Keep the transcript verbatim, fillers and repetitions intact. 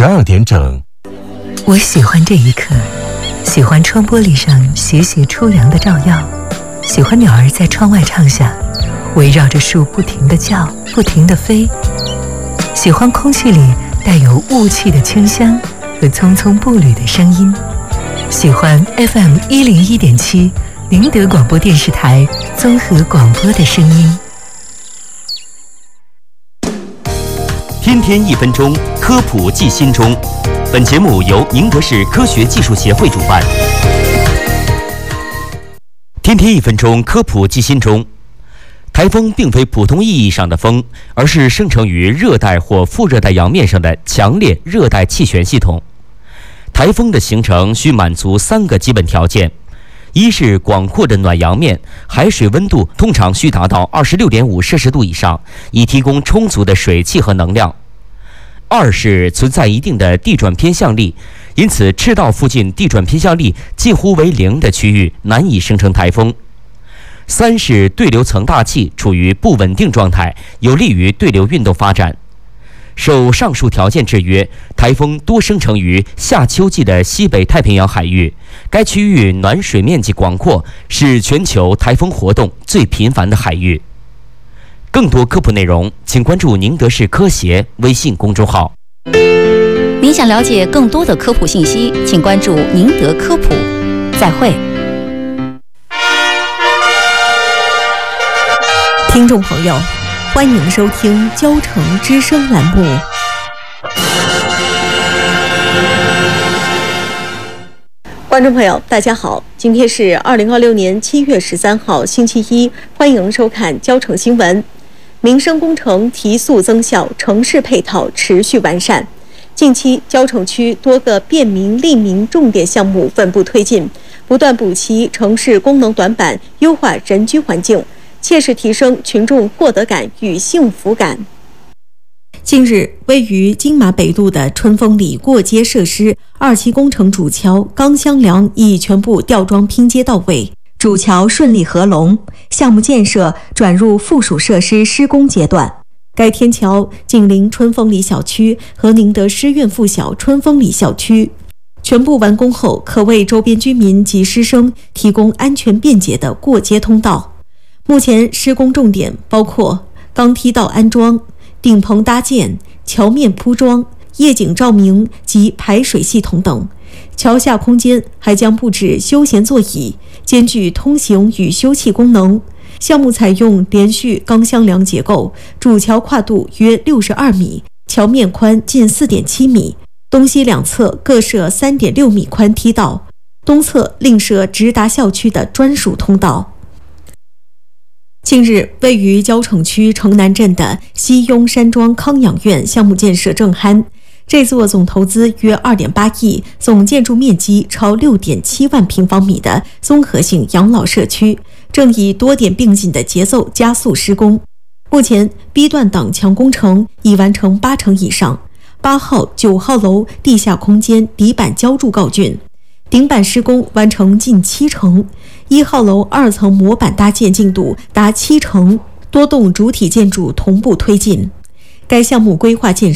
十二点整。 我喜欢这一刻，喜欢窗玻璃上斜斜初阳的照耀，喜欢鸟儿在窗外唱响，围绕着树不停地叫，不停地飞。喜欢空气里带有雾气的清香和匆匆步履的声音。喜欢 F M 一零一点七宁德广播电视台综合广播的声音。 天天一分钟，科普记心中。本节目由宁德市科学技术协会主办。天天一分钟，科普记心中。台风并非普通意义上的风，而是生成于热带或副热带洋面上的强烈热带气旋系统。台风的形成需满足三个基本条件：一是广阔的暖洋面，海水温度通常需达到二十六点五摄氏度以上，以提供充足的水汽和能量；二是存在一定的地转偏向力，因此赤道附近地转偏向力近乎为零的区域难以生成台风；三是对流层大气处于不稳定状态，有利于对流运动发展。受上述条件制约，台风多生成于夏秋季的西北太平洋海域，该区域暖水面积广阔，是全球台风活动最频繁的海域。更多科普内容，请关注宁德市科协微信公众号。 您想了解更多的科普信息，请关注宁德科普。再会。 听众朋友，欢迎收听交城之声栏目。观众朋友，大家好，今天是二零二六年七月十三号，星期一，欢迎收看交城新闻。民生工程提速增效，城市配套持续完善。近期，交城区多个便民利民重点项目稳步推进，不断补齐城市功能短板，优化人居环境，切实提升群众获得感与幸福感。近日，位于金马北路的春风里过街设施二期工程主桥钢箱梁已全部吊装拼接到位，主桥顺利合龙，项目建设转入附属设施施工阶段。该天桥紧邻春风里小区和宁德师院附小春风里校区，全部完工后可为周边居民及师生提供安全便捷的过街通道。目前施工重点包括钢梯道安装、顶棚搭建、桥面铺装、夜景照明及排水系统等。桥下空间还将布置休闲座椅，兼具通行与休憩功能。项目采用连续钢箱梁结构，主桥跨度约六十二米，桥面宽近 四点七米，东西两侧各设 三点六米宽梯道，东侧另设直达校区的专属通道。近日，位于交城区城南镇的西雍山庄康养院项目建设正酣。这座总投资约 二点八亿、总建筑面积超 六点七万平方米的综合性养老社区，正以多点并进的节奏加速施工。目前 B 段挡墙工程已完成八成以上，八号、九号楼地下空间底板浇筑告竣，顶板施工完成近七成，一号楼二层模板搭建进度达七成，多栋主体建筑同步推进。该项目规划建